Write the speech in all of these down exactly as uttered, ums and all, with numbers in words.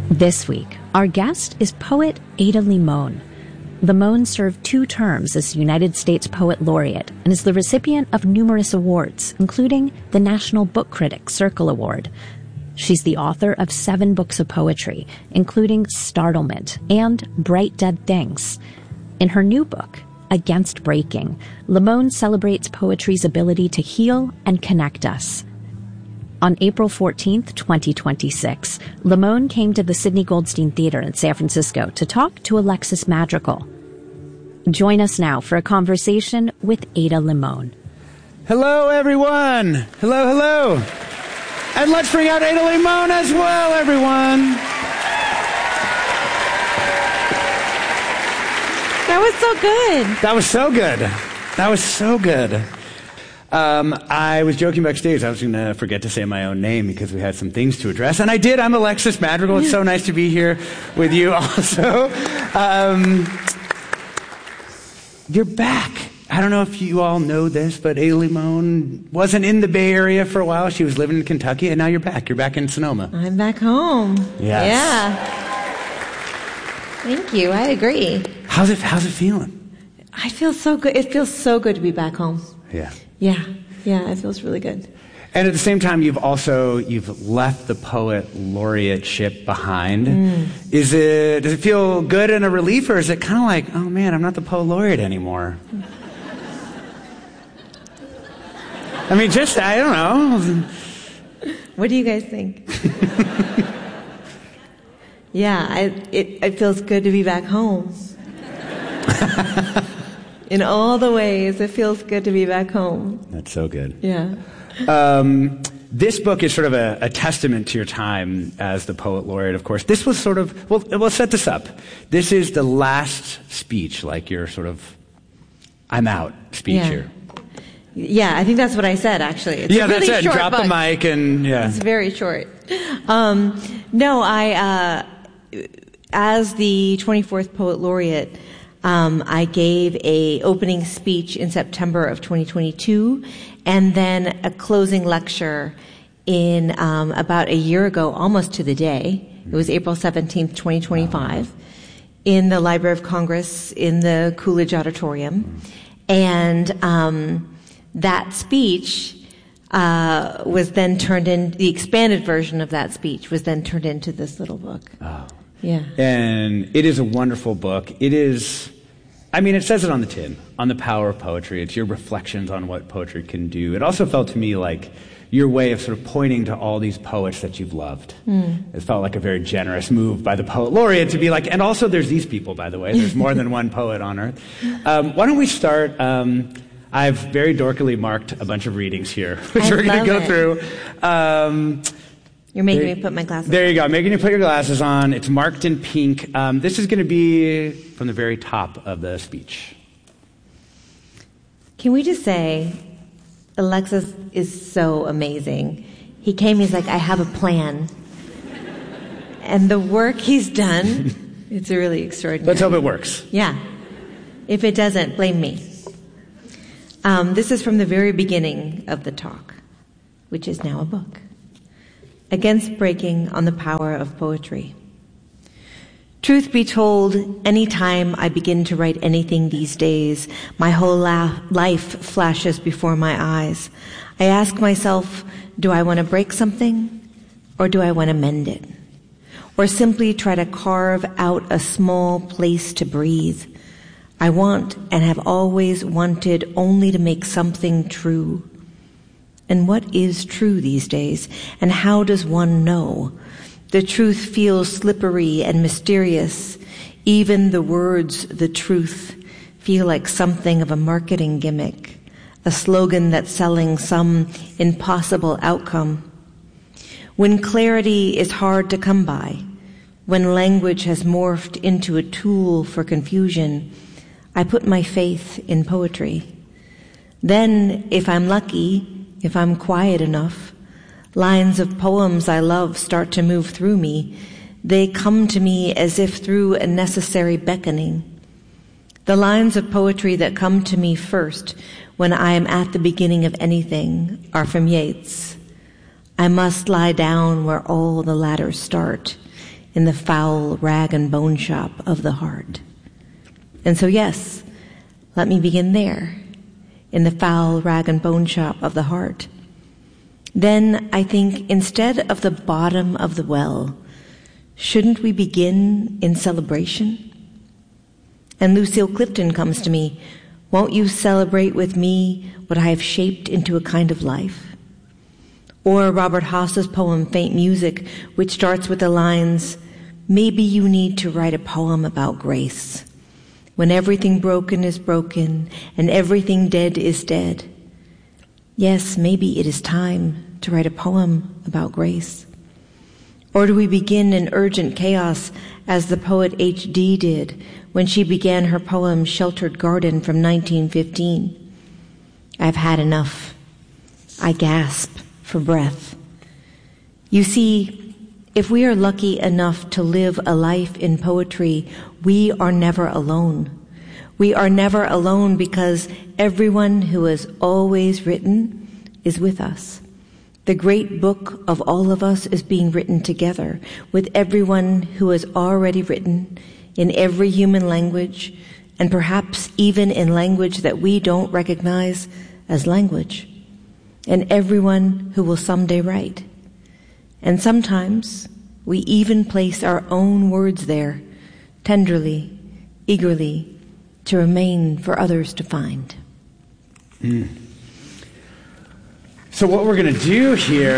This week, our guest is poet Ada Limon. Limon served two terms as United States Poet Laureate and is the recipient of numerous awards, including the National Book Critics Circle Award. She's the author of seven books of poetry, including Startlement and Bright Dead Things. In her new book, Against Breaking, Limon celebrates poetry's ability to heal and connect us. On April fourteenth, twenty twenty-six, Limon came to the Sidney Goldstein Theater in San Francisco to talk to Alexis Madrigal. Join us now for a conversation with Ada Limon. Hello, everyone. Hello, hello. And let's bring out Ada Limon as well, everyone. That was so good. That was so good. That was so good. Um, I was joking backstage. I was going to forget to say my own name because we had some things to address. And I did. I'm Alexis Madrigal. It's so nice to be here with you also. Um, you're back. I don't know if you all know this, but Ada Limon wasn't in the Bay Area for a while. She was living in Kentucky, and now you're back. You're back in Sonoma. I'm back home. Yes. Yeah. Thank you. I agree. How's it, how's it feeling? I feel so good. It feels so good to be back home. Yeah. Yeah, yeah, it feels really good. And at the same time, you've also, you've left the poet laureateship behind. Mm. Is it, does it feel good and a relief, or is it kind of like, oh man, I'm not the poet laureate anymore? I mean, just, I don't know. What do you guys think? Yeah, I, it, it feels good to be back home. In all the ways, it feels good to be back home. That's so good. Yeah. Um, this book is sort of a, a testament to your time as the poet laureate, of course. This was sort of, well, we'll set this up. This is the last speech, like your sort of, I'm out speech yeah. here. Yeah, I think that's what I said, actually. It's yeah, a really that's it. Short Drop book. the mic and, yeah. It's very short. Um, no, I, uh, as the twenty-fourth Poet Laureate, Um, I gave a opening speech in September of twenty twenty-two, and then a closing lecture in um, about a year ago, almost to the day. It was April seventeenth, twenty twenty-five, in the Library of Congress in the Coolidge Auditorium. And um, that speech uh, was then turned in, the expanded version of that speech was then turned into this little book. Oh. Yeah. And it is a wonderful book. It is, I mean, it says it on the tin, on the power of poetry. It's your reflections on what poetry can do. It also felt to me like your way of sort of pointing to all these poets that you've loved. Mm. It felt like a very generous move by the poet laureate to be like, and also there's these people, by the way. There's more than one poet on earth. Um, why don't we start? Um, I've very dorkily marked a bunch of readings here, which I we're going to go it. through. Um, You're making there, me put my glasses on. There you go. I'm making you put your glasses on. It's marked in pink. Um, this is going to be from the very top of the speech. Can we just say, Alexis is so amazing. He came, he's like, I have a plan. And the work he's done, it's really extraordinary. Let's hope it works. Yeah. If it doesn't, blame me. Um, this is from the very beginning of the talk, which is now a book. Against Breaking, on the Power of Poetry. Truth be told, any time I begin to write anything these days, my whole la- life flashes before my eyes. I ask myself, do I want to break something, or do I want to mend it? Or simply try to carve out a small place to breathe? I want and have always wanted only to make something true. And what is true these days? And how does one know? The truth feels slippery and mysterious. Even the words, the truth, feel like something of a marketing gimmick, a slogan that's selling some impossible outcome. When clarity is hard to come by, when language has morphed into a tool for confusion, I put my faith in poetry. Then, if I'm lucky, if I'm quiet enough, lines of poems I love start to move through me. They come to me as if through a necessary beckoning. The lines of poetry that come to me first when I am at the beginning of anything are from Yeats. I must lie down where all the ladders start. in the foul rag and bone shop of the heart. And so, yes, let me begin there, in the foul rag and bone shop of the heart. Then I think instead of the bottom of the well, shouldn't we begin in celebration? And Lucille Clifton comes to me, won't you celebrate with me what I have shaped into a kind of life? Or Robert Haas's poem, Faint Music, which starts with the lines, maybe you need to write a poem about grace, when everything broken is broken and everything dead is dead. Yes, maybe it is time to write a poem about grace. Or do we begin in urgent chaos as the poet H D did when she began her poem Sheltered Garden from nineteen fifteen? I've had enough. I gasp for breath. You see, if we are lucky enough to live a life in poetry, we are never alone. We are never alone because everyone who has always written is with us. The great book of all of us is being written together with everyone who has already written in every human language, and perhaps even in language that we don't recognize as language, and everyone who will someday write. And sometimes we even place our own words there, tenderly, eagerly, to remain for others to find. Mm. So what we're going to do here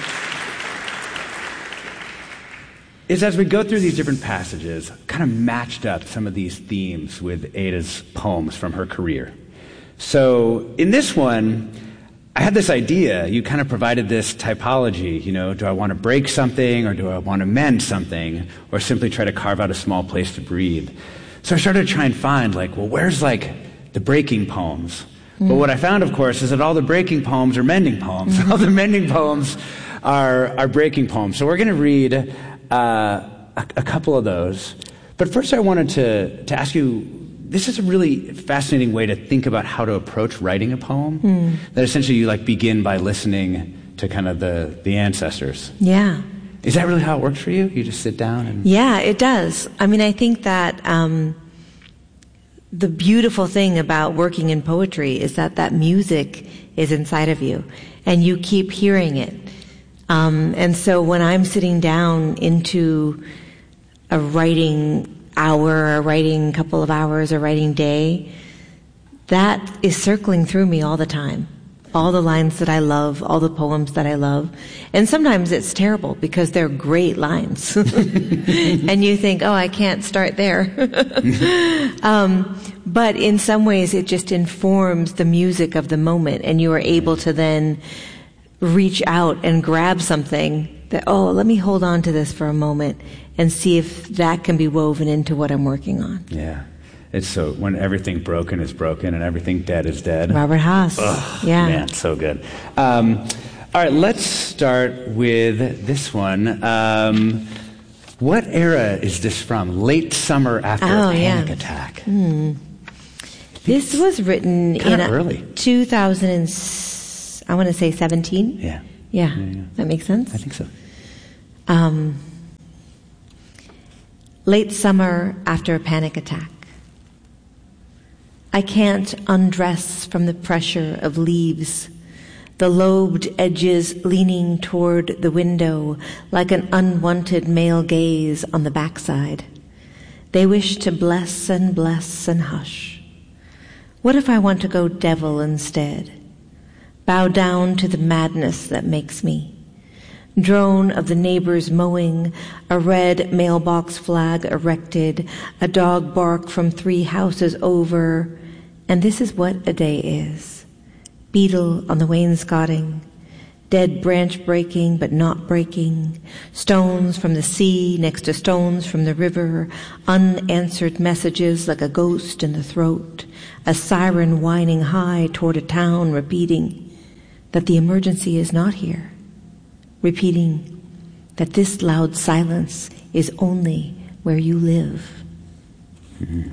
is, as we go through these different passages, kind of matched up some of these themes with Ada's poems from her career. So in this one, I had this idea. You kind of provided this typology, you know, do I want to break something, or do I want to mend something, or simply try to carve out a small place to breathe? So I started to try and find, like, well, where's, like, the breaking poems? Mm. But what I found, of course, is that all the breaking poems are mending poems. Mm. All the mending poems are, are breaking poems. So we're going to read uh, a, a couple of those. But first I wanted to, to ask you, this is a really fascinating way to think about how to approach writing a poem. Mm. That essentially you, like, begin by listening to kind of the, the ancestors. Yeah. Is that really how it works for you? You just sit down and... Yeah, it does. I mean, I think that um, the beautiful thing about working in poetry is that that music is inside of you, and you keep hearing it. Um, and so when I'm sitting down into a writing hour, a writing couple of hours, a writing day, that is circling through me all the time. All the lines that I love, all the poems that I love. And sometimes it's terrible because they're great lines. And you think, oh, I can't start there. um, but in some ways it just informs the music of the moment, and you are able to then reach out and grab something that, oh, let me hold on to this for a moment and see if that can be woven into what I'm working on. Yeah. It's so, when everything broken is broken and everything dead is dead. Robert Haas. Ugh, yeah. Man, so good. Um, all right, let's start with this one. Um, what era is this from? Late summer after oh, a panic yeah. attack. Hmm. This was written in early. two thousand, I want to say seventeen. Yeah. Yeah. yeah, yeah. That makes sense? I think so. Um, late summer after a panic attack. I can't undress from the pressure of leaves, the lobed edges leaning toward the window like an unwanted male gaze on the backside. They wish to bless and bless and hush. What if I want to go devil instead? Bow down to the madness that makes me. Drone of the neighbors mowing, a red mailbox flag erected, a dog bark from three houses over. And this is what a day is. Beetle on the wainscoting, dead branch breaking but not breaking, stones from the sea next to stones from the river, unanswered messages like a ghost in the throat, a siren whining high toward a town repeating that the emergency is not here, repeating that this loud silence is only where you live. Mm-hmm.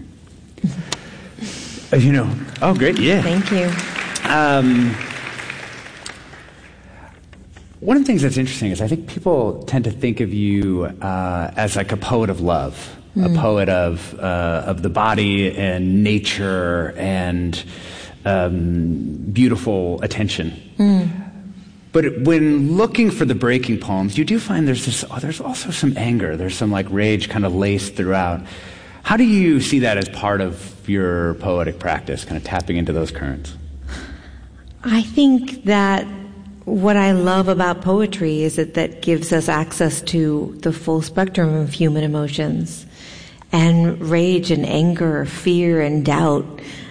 You know, oh, great, yeah. Thank you. Um, One of the things that's interesting is I think people tend to think of you uh, as like a poet of love, mm. a poet of uh, of the body and nature and um, beautiful attention. Mm. But when looking for the breaking poems, you do find there's this. Oh, there's also some anger. There's some like rage kind of laced throughout. How do you see that as part of your poetic practice, kind of tapping into those currents? I think that what I love about poetry is that that gives us access to the full spectrum of human emotions, and rage and anger, fear and doubt.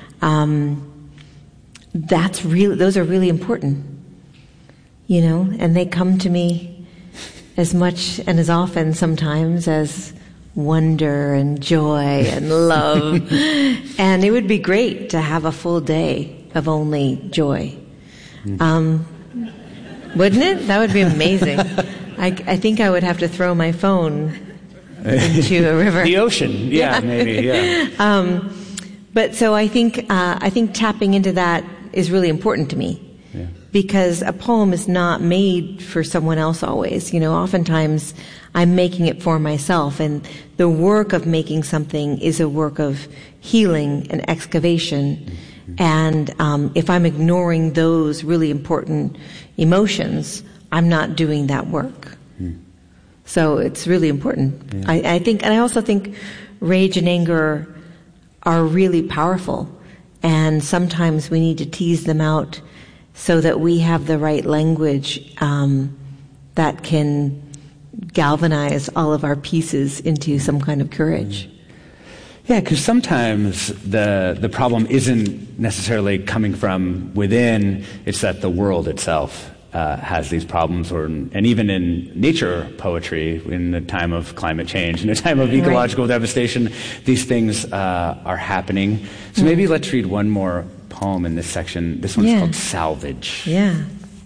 Um, that's really; those are really important. You know, and they come to me as much and as often sometimes as wonder and joy and love. And it would be great to have a full day of only joy. Um, wouldn't it? That would be amazing. I, I think I would have to throw my phone into a river. The ocean, yeah, yeah. maybe, yeah. Um, but so I think uh, I think tapping into that is really important to me. Yeah. Because a poem is not made for someone else always. You know, oftentimes I'm making it for myself, and the work of making something is a work of healing and excavation. Mm-hmm. And um, if I'm ignoring those really important emotions, I'm not doing that work. Mm. So it's really important. Yeah. I, I think, and I also think rage and anger are really powerful, and sometimes we need to tease them out so that we have the right language um, that can galvanize all of our pieces into some kind of courage. Yeah, because sometimes the the problem isn't necessarily coming from within; it's that the world itself uh, has these problems. Or and even in nature poetry, in the time of climate change, in the time of ecological right. devastation, these things uh, are happening. So mm. maybe let's read one more poem in this section. This one's yeah. called Salvage. Yeah.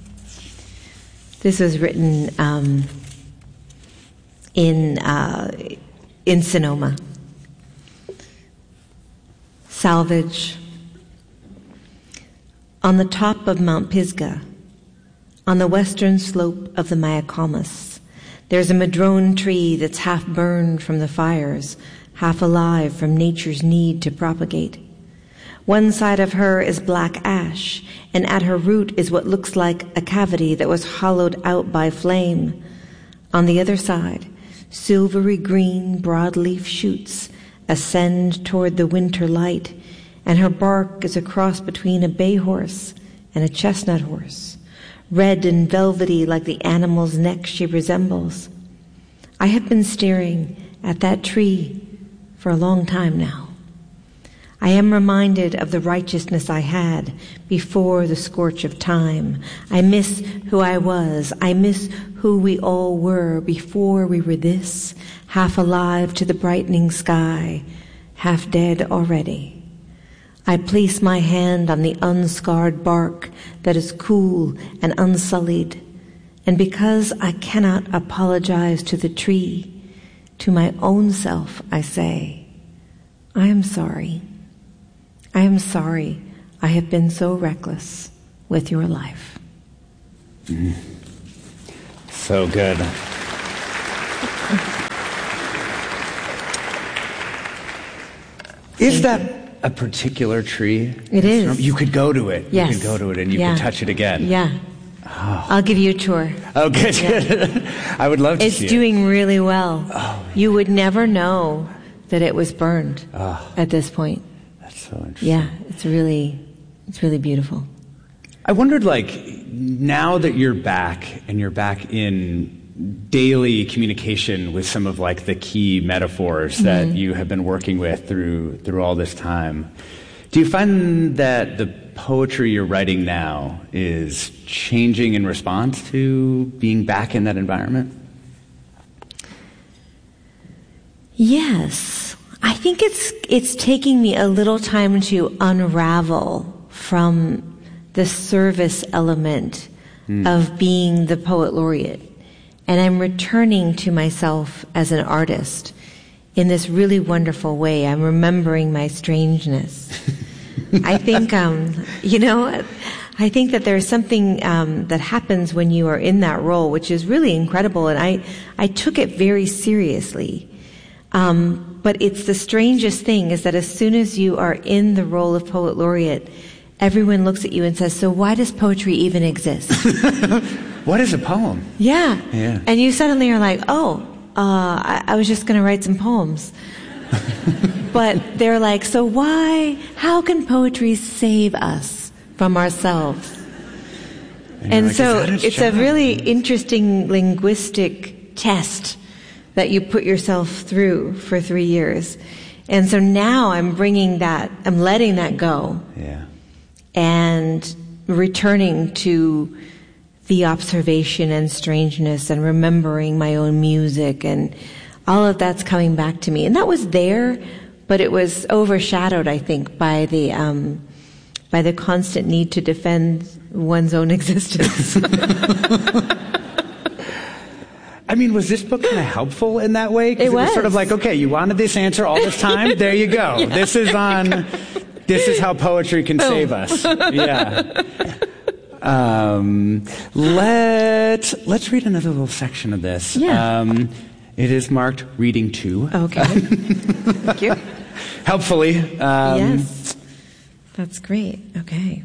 This was written um, in uh, in Sonoma. Salvage. On the top of Mount Pisgah, on the western slope of the Mayacamas, there's a madrone tree that's half burned from the fires, half alive from nature's need to propagate. One side of her is black ash, and at her root is what looks like a cavity that was hollowed out by flame. On the other side, silvery green broadleaf shoots ascend toward the winter light, and her bark is a cross between a bay horse and a chestnut horse, red and velvety like the animal's neck she resembles. I have been staring at that tree for a long time now. I am reminded of the righteousness I had before the scorch of time. I miss who I was. I miss who we all were before we were this, half alive to the brightening sky, half dead already. I place my hand on the unscarred bark that is cool and unsullied, and because I cannot apologize to the tree, to my own self I say, I am sorry. I am sorry I have been so reckless with your life. Mm. So good. Is that a particular tree? It is. You could go to it. Yes. You could go to it and you yeah. could touch it again. Yeah. Oh. I'll give you a tour. Oh, good. Yeah. I would love to it's see it. It's doing really well. Oh, you would never know that it was burned oh. at this point. That's so interesting. Yeah, it's really, it's really beautiful. I wondered, like, now that you're back and you're back in daily communication with some of like the key metaphors mm-hmm. that you have been working with through through all this time, do you find that the poetry you're writing now is changing in response to being back in that environment? Yes. I think it's it's taking me a little time to unravel from the service element mm. of being the poet laureate. And I'm returning to myself as an artist in this really wonderful way. I'm remembering my strangeness. I think, um, you know, I think that there's something um, that happens when you are in that role, which is really incredible, and I, I took it very seriously. Um, but it's the strangest thing is that as soon as you are in the role of Poet Laureate, everyone looks at you and says, so why does poetry even exist? What is a poem? Yeah. Yeah. And you suddenly are like, oh, uh, I, I was just going to write some poems. But they're like, so why, how can poetry save us from ourselves? And, and like, so its it's job? A really interesting linguistic test that you put yourself through for three years. And so now I'm bringing that, I'm letting that go. Yeah. And returning to the observation and strangeness and remembering my own music, and all of that's coming back to me. And that was there, but it was overshadowed, I think, by the um, by the constant need to defend one's own existence. I mean, was this book kind of helpful in that way? 'Cause it, it was. was sort of like, okay, you wanted this answer all this time? There you go. Yeah. This is on, this is how poetry can Boom. Save us. Yeah. Um, let's, let's read another little section of this. Yeah. Um, it is marked Reading Two. Okay. Thank you. Helpfully. Um, yes. That's great. Okay.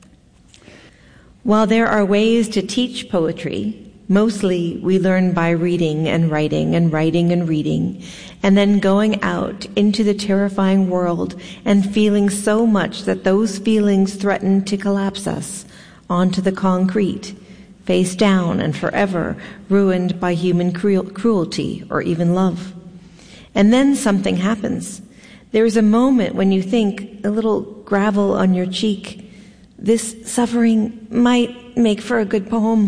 While there are ways to teach poetry, mostly we learn by reading and writing and writing and reading, and then going out into the terrifying world and feeling so much that those feelings threaten to collapse us onto the concrete, face down and forever ruined by human cruel- cruelty or even love. And then something happens. There is a moment when you think, a little gravel on your cheek, this suffering might make for a good poem.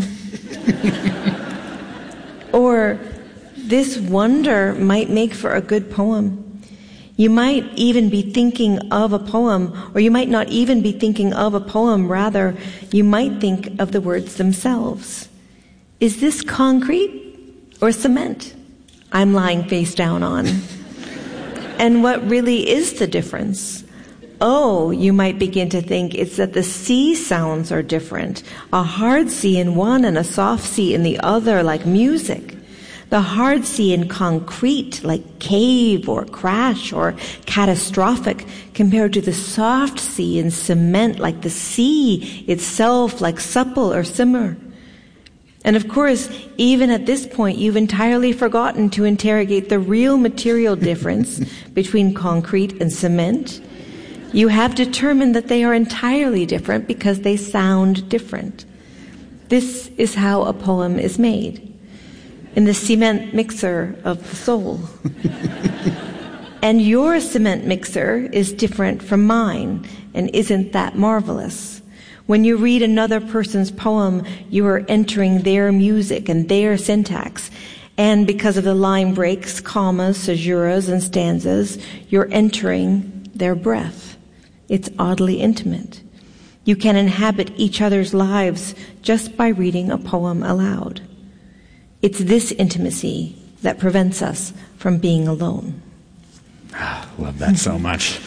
Or this wonder might make for a good poem. You might even be thinking of a poem, or you might not even be thinking of a poem. Rather, you might think of the words themselves. Is this concrete or cement I'm lying face down on? And what really is the difference? Oh, you might begin to think it's that the C sounds are different. A hard C in one and a soft C in the other, like music. The hard C in concrete, like cave or crash or catastrophic, compared to the soft C in cement, like the sea itself, like supple or simmer. And of course, even at this point, you've entirely forgotten to interrogate the real material difference between concrete and cement. You have determined that they are entirely different because they sound different. This is how a poem is made, in the cement mixer of the soul. And your cement mixer is different from mine, and isn't that marvelous? When you read another person's poem, you are entering their music and their syntax. And because of the line breaks, commas, caesuras, and stanzas, you're entering their breath. It's oddly intimate. You can inhabit each other's lives just by reading a poem aloud. It's this intimacy that prevents us from being alone. Ah, love that so much.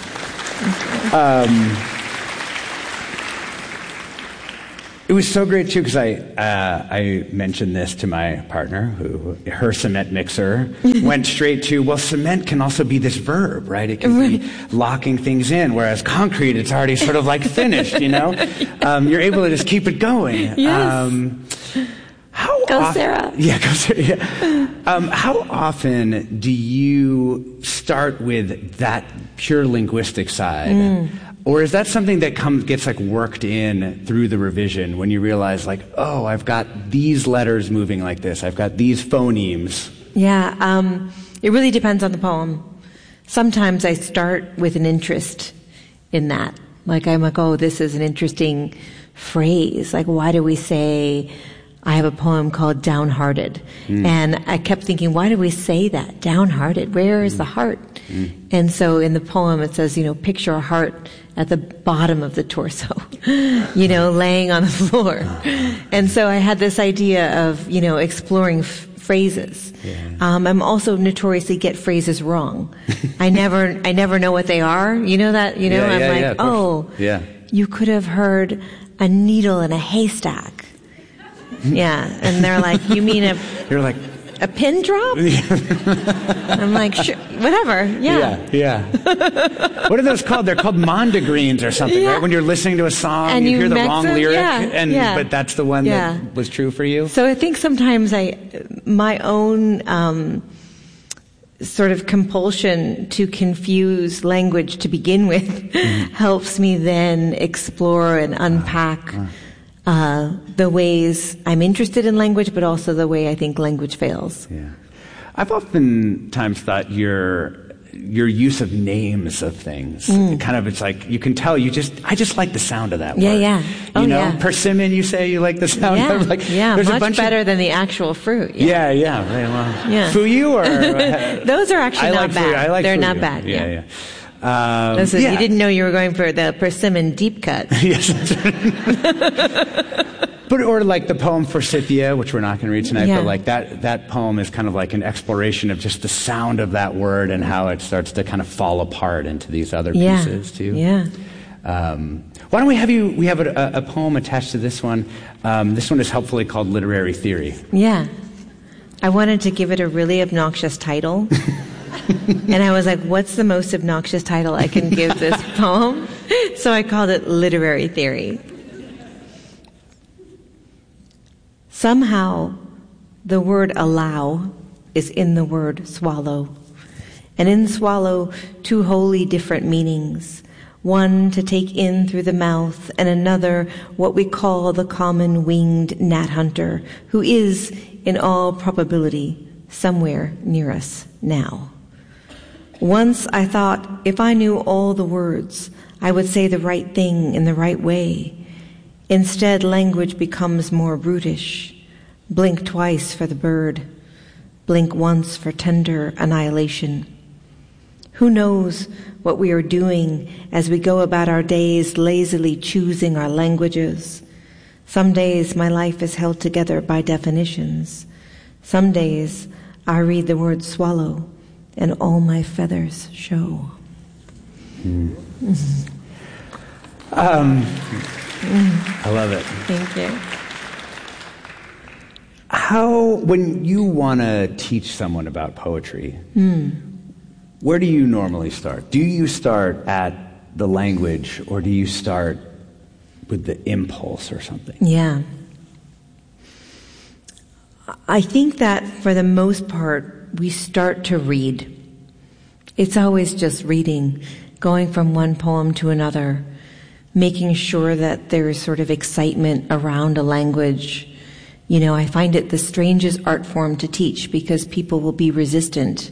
Um, it was so great too because I uh, I mentioned this to my partner, who her cement mixer went straight to, well, cement can also be this verb, right? It can right. be locking things in, whereas concrete, it's already sort of like finished, you know. Um, you're able to just keep it going. Yes. Um, How go often, Sarah. Yeah, go Sarah. Yeah. Um, how often do you start with that pure linguistic side? Mm. Or is that something that comes gets like worked in through the revision when you realize like, oh, I've got these letters moving like this. I've got these phonemes. Yeah, um, it really depends on the poem. Sometimes I start with an interest in that. Like I'm like, oh, this is an interesting phrase. Like, why do we say... I have a poem called Downhearted. Mm. And I kept thinking, why do we say that? Downhearted. Where is mm. the heart? Mm. And so in the poem it says, you know, picture a heart at the bottom of the torso, you know, laying on the floor. And so I had this idea of, you know, exploring f- phrases. Yeah. Um, I'm also notoriously get phrases wrong. I never, I never know what they are. You know that, you know, yeah, I'm yeah, like, yeah, oh, yeah. you could have heard a needle in a haystack. Yeah, and they're like, you mean a You're like a pin drop? I'm like, sure, whatever. Yeah, yeah, yeah. What are those called? They're called mondegreens or something, Yeah. right? When you're listening to a song, And you, you hear the mix wrong them? lyric, Yeah, and yeah. but that's the one Yeah. that was true for you. So I think sometimes I, my own um, sort of compulsion to confuse language to begin with mm-hmm. helps me then explore and unpack uh, uh. Uh, the ways I'm interested in language, but also the way I think language fails. Yeah, I've oftentimes thought your your use of names of things, mm. kind of, it's like you can tell you just I just like the sound of that yeah, word. Yeah, oh, You know, yeah. persimmon. You say you like the sound yeah. of like yeah, there's much a bunch better of, than the actual fruit. Yeah, yeah, yeah. Right, well, yeah. Fuyu or uh, those are actually I not like bad. Fuyu. I like They're Fuyu. not bad. Yeah, yeah. yeah. Um, Those are, yeah. You didn't know you were going for the persimmon deep cut. Yes. But or like the poem Forsythia, which we're not going to read tonight, yeah. but like that that poem is kind of like an exploration of just the sound of that word and how it starts to kind of fall apart into these other yeah. pieces too. Yeah. Um, why don't we have you? We have a, a poem attached to this one. Um, this one is helpfully called Literary Theory. Yeah. I wanted to give it a really obnoxious title. And I was like, what's the most obnoxious title I can give this poem? So I called it Literary Theory. Somehow, the word allow is in the word swallow. And in swallow, two wholly different meanings. One to take in through the mouth, and another what we call the common winged gnat hunter, who is, in all probability, somewhere near us now. Once I thought if I knew all the words, I would say the right thing in the right way. Instead, language becomes more brutish. Blink twice for the bird. Blink once for tender annihilation. Who knows what we are doing as we go about our days lazily choosing our languages? Some days my life is held together by definitions. Some days I read the word swallow and all my feathers show. Mm. Mm-hmm. Um, mm. I love it. Thank you. How, when you want to teach someone about poetry, mm. where do you normally start? Do you start at the language, or do you start with the impulse or something? Yeah. I think that for the most part, we start to read. It's always just reading, going from one poem to another, making sure that there's sort of excitement around a language. You know, I find it the strangest art form to teach because people will be resistant.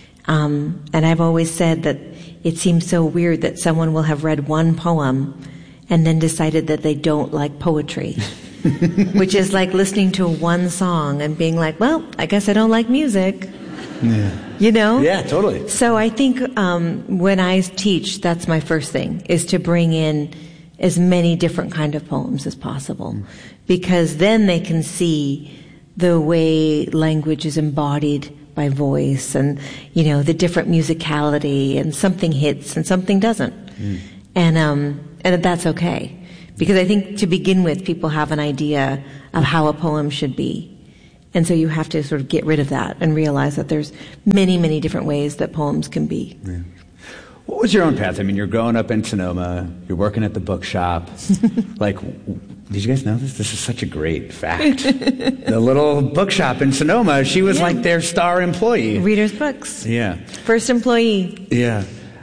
Um, and I've always said that it seems so weird that someone will have read one poem and then decided that they don't like poetry. Which is like listening to one song and being like, well, I guess I don't like music. Yeah. You know? Yeah, totally. So I think um, when I teach, that's my first thing, is to bring in as many different kind of poems as possible. Mm. Because then they can see the way language is embodied by voice and, you know, the different musicality, and something hits and something doesn't. Mm. And um, and that's okay. Because I think to begin with, people have an idea of how a poem should be. And so you have to sort of get rid of that and realize that there's many, many different ways that poems can be. Yeah. What was your own path? I mean, you're growing up in Sonoma, you're working at the bookshop. Like, did you guys know this? This is such a great fact. The little bookshop in Sonoma, she was yeah. like their star employee. Reader's Books. Yeah. First employee. Yeah.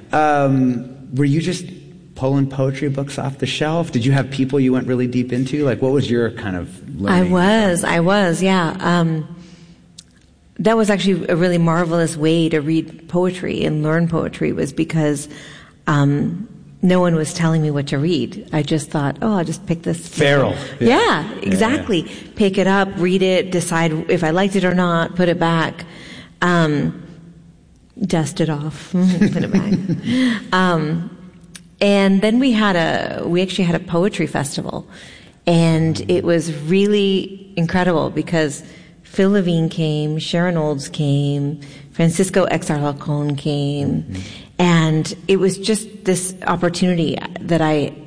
Um, were you just pulling poetry books off the shelf? Did you have people you went really deep into? Like, what was your kind of learning? I was, I was, yeah. Um, that was actually a really marvelous way to read poetry and learn poetry, was because um, no one was telling me what to read. I just thought, oh, I'll just pick this. Feral. Yeah, yeah exactly. Yeah, yeah. Pick it up, read it, decide if I liked it or not, put it back. Um, dust it off, put it back. Um, And then we had a, we actually had a poetry festival, and it was really incredible because Phil Levine came, Sharon Olds came, Francisco X. Alarcón came, mm-hmm. and it was just this opportunity that I,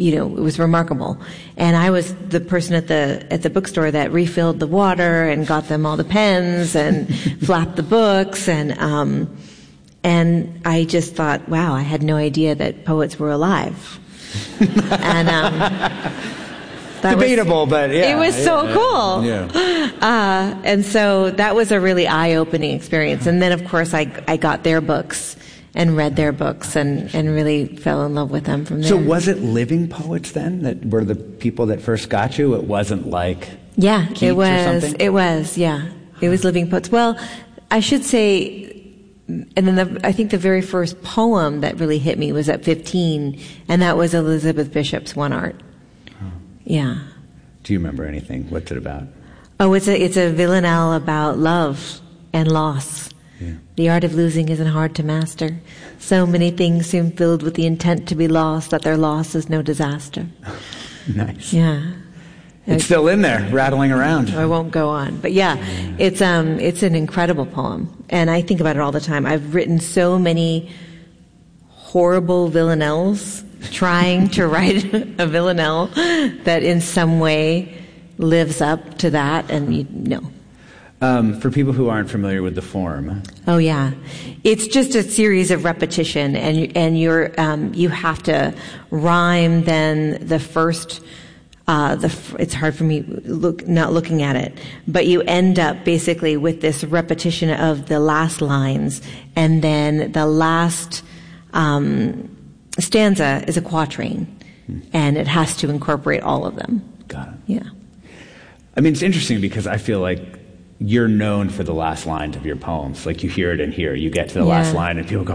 you know, it was remarkable. And I was the person at the at the bookstore that refilled the water and got them all the pens and flapped the books, and um, and I just thought, wow, I had no idea that poets were alive. and um, that debatable, was, but yeah, it was yeah, so yeah, cool. Yeah. Uh, and so that was a really eye-opening experience. And then, of course, I I got their books and read their books and, and really fell in love with them from there. So was it living poets then that were the people that first got you? It wasn't like yeah, Keats it was. or something? It was. Yeah, it was living poets. Well, I should say, and then the, I think the very first poem that really hit me was at fifteen, and that was Elizabeth Bishop's One Art. Oh. Yeah. Do you remember anything? What's it about? Oh, it's a it's a villanelle about love and loss. Yeah. The art of losing isn't hard to master. So many things seem filled with the intent to be lost that their loss is no disaster. Nice. Yeah. It's still in there, rattling around. I won't go on. But yeah, yeah, it's um it's an incredible poem. And I think about it all the time. I've written so many horrible villanelles trying to write a villanelle that in some way lives up to that, and you know. Um, for people who aren't familiar with the form. Oh yeah, it's just a series of repetition, and and you're um, you have to rhyme. Then the first, uh, the it's hard for me look not looking at it, but you end up basically with this repetition of the last lines, and then the last um, stanza is a quatrain, hmm. and it has to incorporate all of them. Got it. Yeah. I mean, it's interesting because I feel like you're known for the last lines of your poems. Like you hear it in here. You get to the yeah. last line and people go,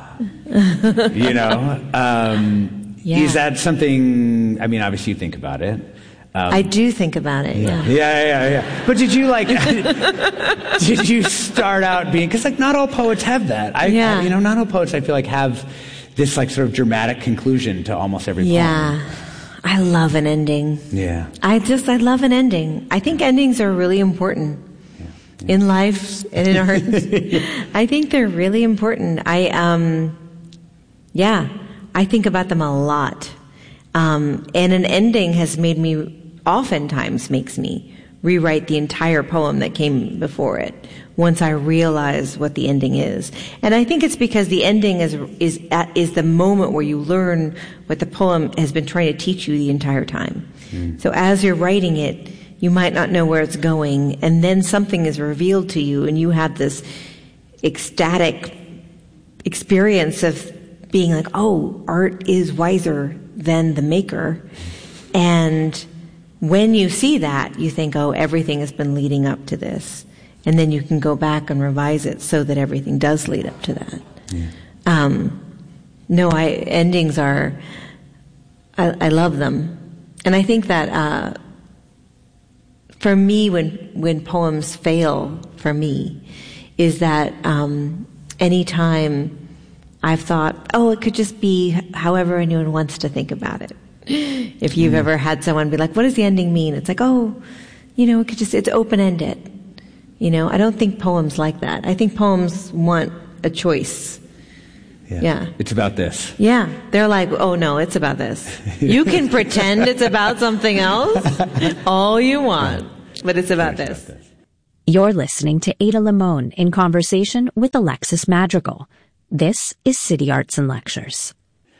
you know. Um, yeah. Is that something, I mean, obviously you think about it. Um, I do think about it, yeah. Yeah, yeah, yeah. yeah. But did you like, did you start out being, because like not all poets have that. I, yeah. I, you know, not all poets I feel like have this like sort of dramatic conclusion to almost every poem. Yeah. I love an ending. Yeah. I just, I love an ending. I think endings are really important. Yeah. In life and in art. I think they're really important. I, um, yeah, I think about them a lot. Um, and an ending has made me, oftentimes makes me rewrite the entire poem that came before it once I realize what the ending is. And I think it's because the ending is, is, at, is the moment where you learn what the poem has been trying to teach you the entire time. Mm. So as you're writing it, you might not know where it's going, and then something is revealed to you, and you have this ecstatic experience of being like, oh, art is wiser than the maker. And when you see that, you think, oh, everything has been leading up to this. And then you can go back and revise it so that everything does lead up to that. Yeah. Um, no, I, endings are, I, I love them. And I think that, uh, for me, when when poems fail, for me, is that um, anytime I've thought, oh, it could just be however anyone wants to think about it. If you've mm. ever had someone be like, what does the ending mean? It's like, oh, you know, it could just, it's open-ended. You know, I don't think poems like that. I think poems want a choice. Yeah. yeah. It's about this. Yeah. They're like, oh no, it's about this. You can pretend it's about something else all you want, but it's about this. about this. You're listening to Ada Limon in conversation with Alexis Madrigal. This is City Arts and Lectures.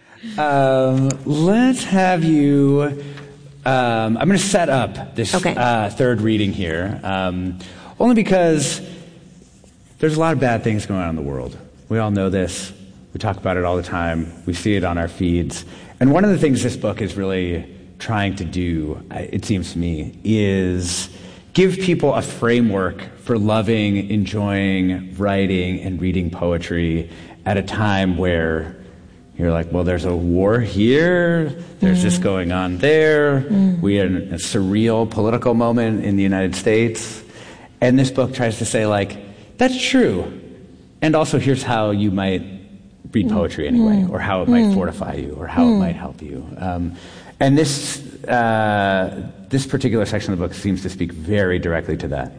Um, let's have you, um, I'm going to set up this okay. uh, third reading here, um, only because there's a lot of bad things going on in the world. We all know this. We talk about it all the time. We see it on our feeds. And one of the things this book is really trying to do, it seems to me, is give people a framework for loving, enjoying, writing, and reading poetry at a time where you're like, well, there's a war here, there's mm. this going on there, mm. we are in a surreal political moment in the United States. And this book tries to say, like, that's true. And also here's how you might read poetry anyway, mm. or how it might mm. fortify you, or how mm. it might help you. Um, and this uh, this particular section of the book seems to speak very directly to that.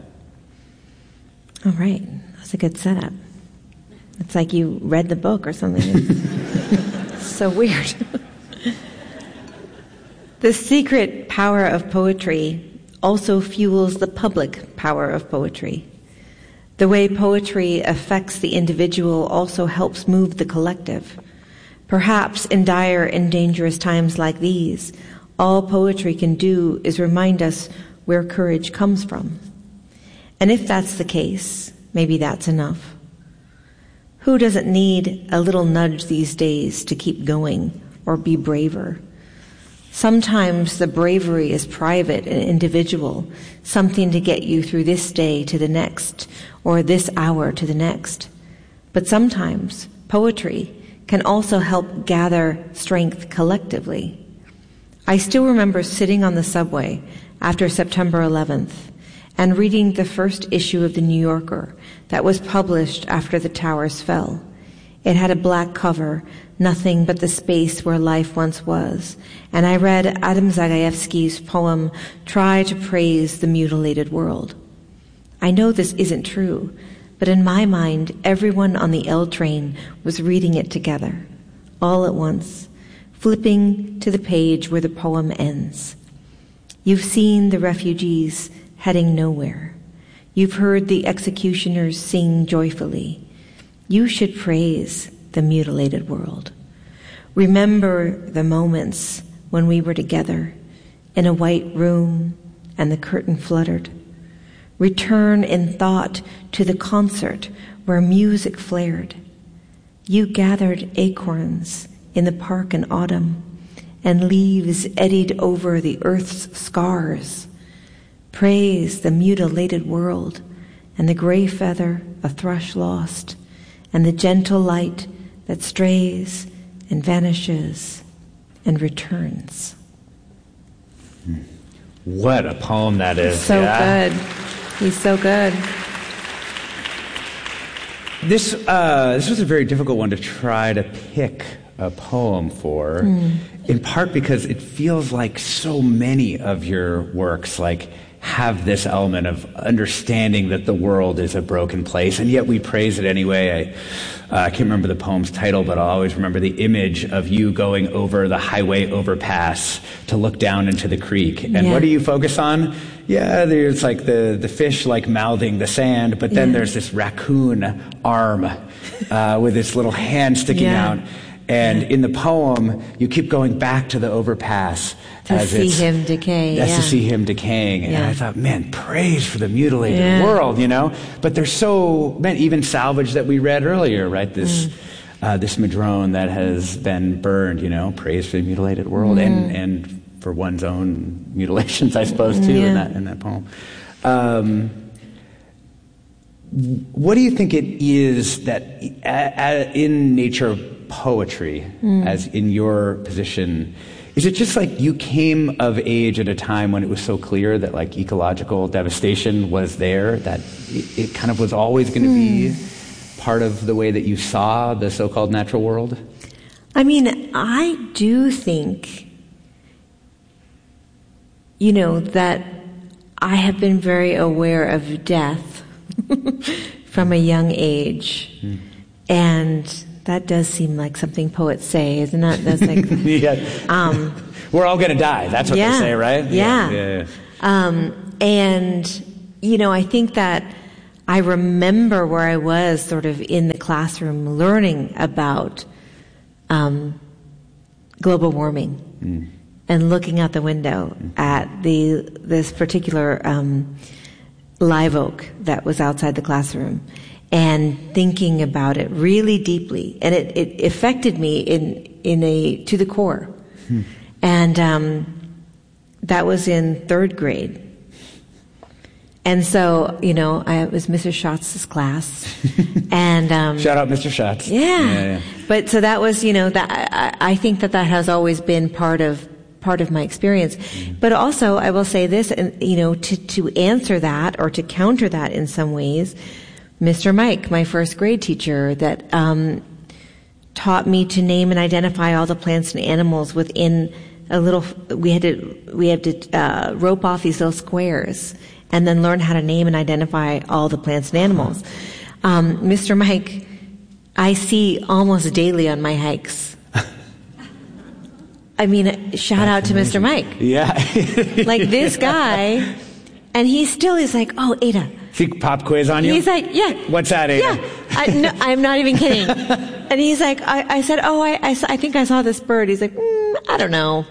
All right. That's a good setup. It's like you read the book or something. It's so weird. The secret power of poetry also fuels the public power of poetry. The way poetry affects the individual also helps move the collective. Perhaps in dire and dangerous times like these, all poetry can do is remind us where courage comes from. And if that's the case, maybe that's enough. Who doesn't need a little nudge these days to keep going or be braver? Sometimes the bravery is private and individual, something to get you through this day to the next, or this hour to the next. But sometimes poetry can also help gather strength collectively. I still remember sitting on the subway after September eleventh and reading the first issue of The New Yorker that was published after the towers fell. It had a black cover, nothing but the space where life once was, and I read Adam Zagajewski's poem, Try to Praise the Mutilated World. I know this isn't true, but in my mind, everyone on the L train was reading it together, all at once, flipping to the page where the poem ends. You've seen the refugees heading nowhere. You've heard the executioners sing joyfully. You should praise the mutilated world. Remember the moments when we were together in a white room and the curtain fluttered. Return in thought to the concert where music flared. You gathered acorns in the park in autumn, and leaves eddied over the earth's scars. Praise the mutilated world, and the gray feather a thrush lost, and the gentle light that strays and vanishes and returns. What a poem that is. So yeah. good. He's so good. This uh, this was a very difficult one to try to pick a poem for, mm. in part because it feels like so many of your works like have this element of understanding that the world is a broken place, and yet we praise it anyway. I, uh, I can't remember the poem's title, but I'll always remember the image of you going over the highway overpass to look down into the creek. And yeah. what do you focus on? Yeah, there's like the, the fish like mouthing the sand, but then yeah. there's this raccoon arm uh, with its little hand sticking yeah. out. And in the poem, you keep going back to the overpass. To as see it's, him decay. That's yeah. to see him decaying. And yeah. I thought, man, praise for the mutilated yeah. world, you know? But there's so, man, even salvage that we read earlier, right? This mm. uh, this madrone that has been burned, you know? Praise for the mutilated world. Mm. And, and for one's own mutilations, I suppose, too, yeah. in that in that poem. Um, what do you think it is that uh, in nature poetry, mm. as in your position, is it just like you came of age at a time when it was so clear that like ecological devastation was there, that it, it kind of was always going to mm. be part of the way that you saw the so-called natural world? I mean, I do think, you know, that I have been very aware of death from a young age. Mm. And that does seem like something poets say, isn't it? That's like, yeah. um, we're all going to die. That's what yeah, they say, right? Yeah. yeah, yeah. Um, and, you know, I think that I remember where I was sort of in the classroom learning about um, global warming mm. and looking out the window mm. at the this particular um, live oak that was outside the classroom, and thinking about it really deeply, and it, it affected me in in a to the core. Hmm. And um, that was in third grade. And so, you know, I, it was Missus Schatz's class, and um, shout out Mister Schatz. Yeah. Yeah, yeah. But so that was, you know, that I, I think that that has always been part of part of my experience. Mm-hmm. But also, I will say this, and you know, to to answer that or to counter that in some ways, Mister Mike, my first grade teacher, that um, taught me to name and identify all the plants and animals within a little. We had to we had to uh, rope off these little squares, and then learn how to name and identify all the plants and animals. Um, Mister Mike, I see almost daily on my hikes. I mean, shout That's out to amazing. Mister Mike. Yeah. Like this guy, and he still is like, oh, Ada. Is he pop quiz on you? He's like, yeah. What's that, Ada? Yeah. I, no, I'm not even kidding. And he's like, I, I said, oh, I, I, I think I saw this bird. He's like, mm, I don't know.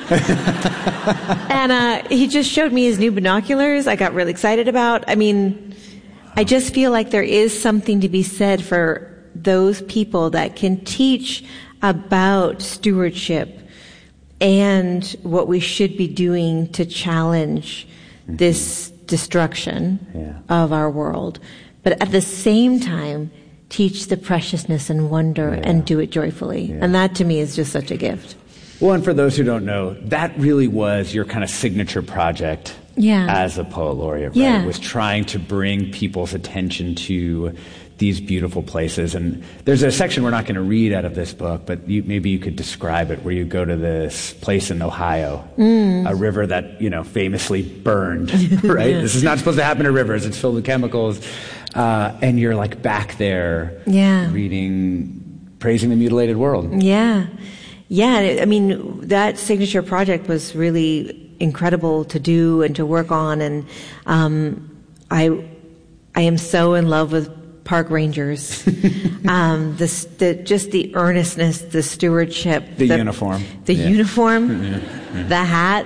And uh, he just showed me his new binoculars. I got really excited about. I mean, I just feel like there is something to be said for those people that can teach about stewardship and what we should be doing to challenge mm-hmm. this destruction yeah. of our world, but at the same time teach the preciousness and wonder yeah. and do it joyfully. Yeah. And that to me is just such a gift. Well, and for those who don't know, that really was your kind of signature project yeah. as a poet laureate, right? Yeah. Was trying to bring people's attention to these beautiful places. And there's a section we're not going to read out of this book, but you, maybe you could describe it, where you go to this place in Ohio, mm. a river that, you know, famously burned, right? Yeah. This is not supposed to happen to rivers. It's filled with chemicals. Uh, and you're like back there yeah. reading, praising the mutilated world. Yeah. Yeah, I mean, that signature project was really incredible to do and to work on, and um, I, I am so in love with park rangers. um, the, the just the earnestness, the stewardship, the, the uniform, the yeah. uniform, yeah. Yeah. the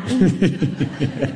hat.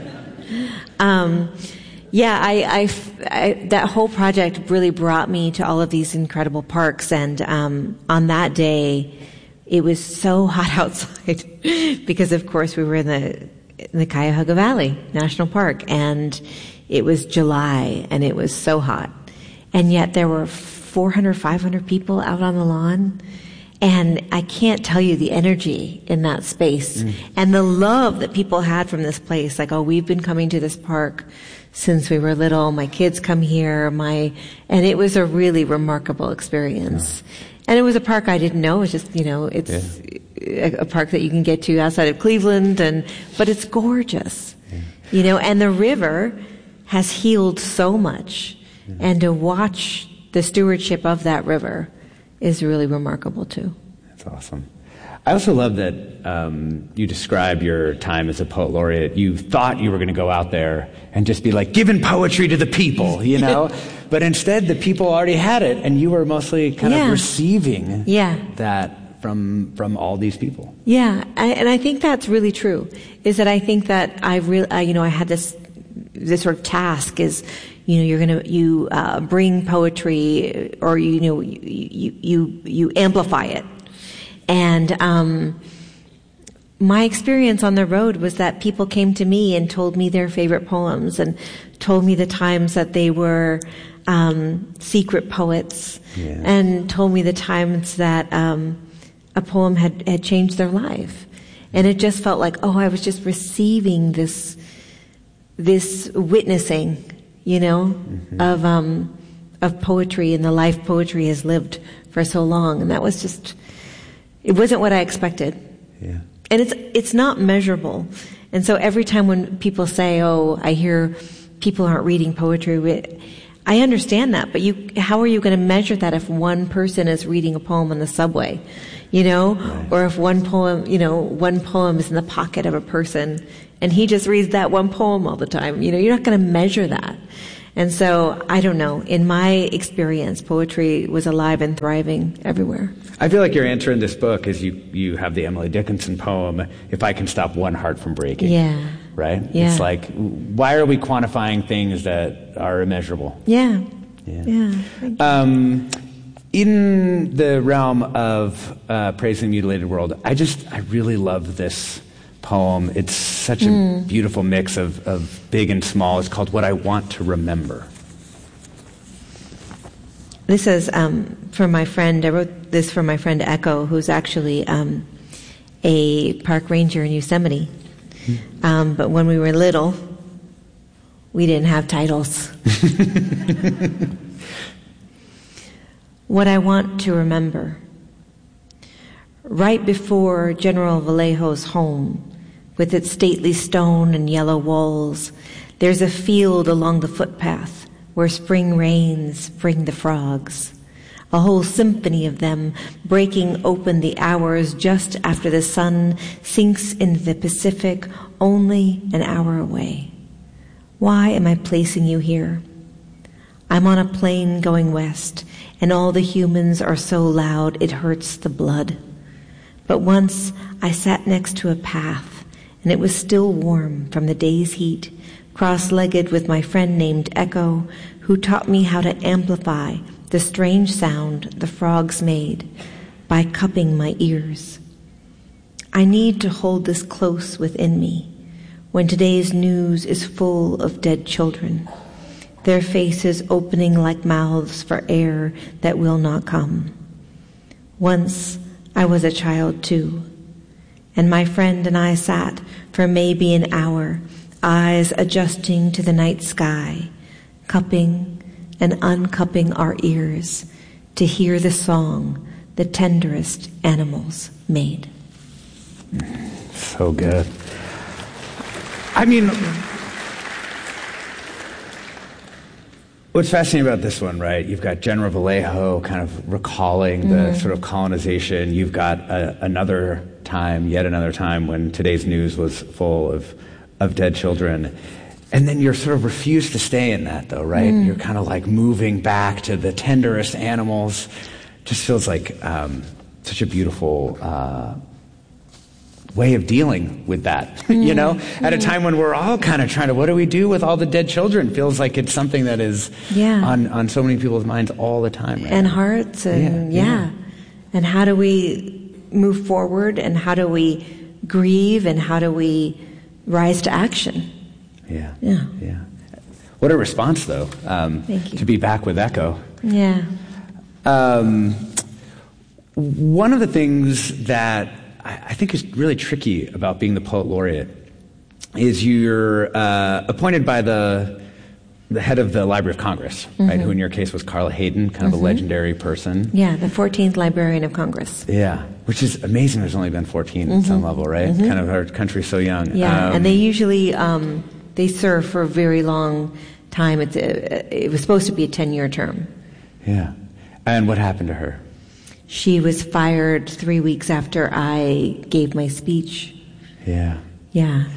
um, yeah, I, I, I, that whole project really brought me to all of these incredible parks, and um, on that day. It was so hot outside because, of course, we were in the in the Cuyahoga Valley National Park, and it was July, and it was so hot. And yet there were four hundred, five hundred people out on the lawn, and I can't tell you the energy in that space mm. and the love that people had from this place. Like, oh, we've been coming to this park since we were little. My kids come here. My and it was a really remarkable experience. Yeah. And it was a park I didn't know. It's just, you know, it's yeah. a, a park that you can get to outside of Cleveland, and but it's gorgeous, yeah. you know. And the river has healed so much, yeah. and to watch the stewardship of that river is really remarkable too. That's awesome. I also love that um, you describe your time as a poet laureate. You thought you were going to go out there and just be like, giving poetry to the people, you know? But instead, the people already had it, and you were mostly kind yeah. of receiving yeah. that from from all these people. Yeah, I, and I think that's really true, is that I think that I really, uh, you know, I had this this sort of task is, you know, you're going to, you uh, bring poetry, or, you know, you, you, you, you amplify it. And um, my experience on the road was that people came to me and told me their favorite poems, and told me the times that they were um, secret poets, yeah. and told me the times that um, a poem had, had changed their life. And it just felt like, oh, I was just receiving this this witnessing, you know, mm-hmm. of um, of poetry and the life poetry has lived for so long. And that was just... It wasn't what I expected. Yeah. And it's it's not measurable. And so every time when people say, oh, I hear people aren't reading poetry, I understand that, but you, how are you going to measure that if one person is reading a poem on the subway, you know, right. or if one poem, you know, one poem is in the pocket of a person and he just reads that one poem all the time, you know, you're not going to measure that. And so, I don't know, in my experience, poetry was alive and thriving everywhere. I feel like your answer in this book is you, you have the Emily Dickinson poem, If I Can Stop One Heart from Breaking. Yeah. Right? Yeah. It's like, why are we quantifying things that are immeasurable? Yeah. Yeah. yeah. Um, in the realm of uh, praising the mutilated world, I just, I really love this poem. It's such a mm. beautiful mix of, of big and small. It's called What I Want to Remember. This is um, from my friend. I wrote this for my friend Echo, who's actually um, a park ranger in Yosemite. Mm. Um, but when we were little, we didn't have titles. What I want to remember. Right before General Vallejo's home, with its stately stone and yellow walls, there's a field along the footpath where spring rains bring the frogs. a whole symphony of them breaking open the hours just after the sun sinks into the Pacific, only an hour away. Why am I placing you here? I'm on a plane going west, and all the humans are so loud it hurts the blood. But once I sat next to a path, and it was still warm from the day's heat, cross-legged with my friend named Echo, who taught me how to amplify the strange sound the frogs made by cupping my ears. I need to hold this close within me when today's news is full of dead children, their faces opening like mouths for air that will not come. Once I was a child too, and my friend and I sat for maybe an hour, eyes adjusting to the night sky, cupping and uncupping our ears to hear the song the tenderest animals made. So good. I mean, what's fascinating about this one, right? You've got General Vallejo kind of recalling the mm-hmm. sort of colonization. You've got a, another time, yet another time, when today's news was full of, of dead children. And then you're sort of refused to stay in that, though, right? Mm. You're kind of like moving back to the tenderest animals. Just feels like um, such a beautiful uh, way of dealing with that, mm. you know? At a time when we're all kind of trying to, what do we do with all the dead children? Feels like it's something that is yeah. on, on so many people's minds all the time. Right and now. hearts, and yeah, yeah. yeah. And how do we move forward, and how do we grieve, and how do we rise to action? Yeah. Yeah. Yeah. What a response, though, um, Thank you. to be back with Echo. Yeah. Um, one of the things that I, I think is really tricky about being the Poet Laureate is you're uh, appointed by the the head of the Library of Congress, mm-hmm. right? Who in your case was Carla Hayden, kind of mm-hmm. a legendary person. Yeah, the fourteenth Librarian of Congress. Yeah, which is amazing. There's only been fourteen mm-hmm. at some level, right? Mm-hmm. Kind of our country's so young. Yeah, um, and they usually um, they serve for a very long time. It's a, it was supposed to be a ten-year term. Yeah, and what happened to her? She was fired three weeks after I gave my speech. Yeah. Yeah.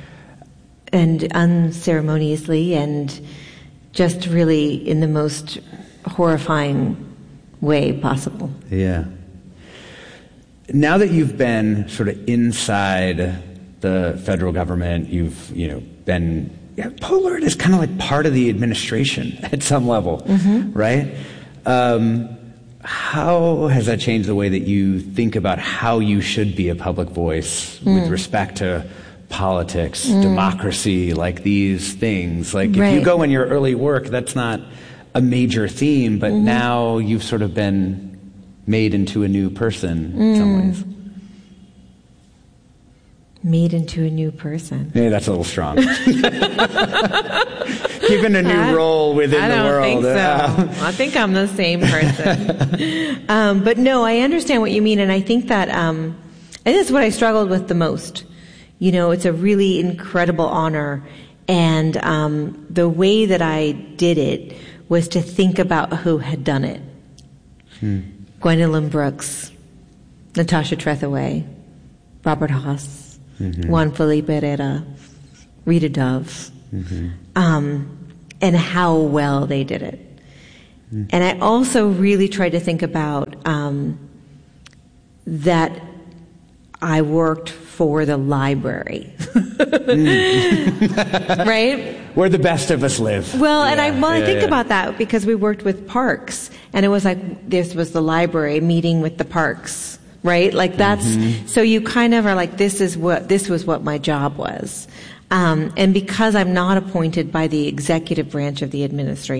And unceremoniously, and just really in the most horrifying way possible. Yeah. Now that you've been sort of inside the federal government, you've, you know, been, yeah, Poet Laureate is kind of like part of the administration at some level, mm-hmm. right? Um, how has that changed the way that you think about how you should be a public voice mm. with respect to politics, mm. democracy, like these things? Like right. if you go in your early work, that's not a major theme, but mm-hmm. now you've sort of been made into a new person in mm. some ways. Made into a new person. Maybe that's a little strong. Given a new I, role within I the world. I don't think so. Uh, I think I'm the same person. um, but no, I understand what you mean, and I think that um, and this is what I struggled with the most. You know, it's a really incredible honor, and um, the way that I did it was to think about who had done it. Hmm. Gwendolyn Brooks, Natasha Trethewey, Robert Haas, mm-hmm. Juan Felipe Herrera, Rita Dove, mm-hmm. um, and how well they did it. Mm. And I also really tried to think about um, that I worked for the library, mm. right? Where the best of us live. Well, yeah, and I well, yeah, I think yeah. about that because we worked with parks, and it was like this was the library meeting with the parks, right? Like that's mm-hmm. so you kind of are like this is what this was what my job was, um, and because I'm not appointed by the executive branch of the administration.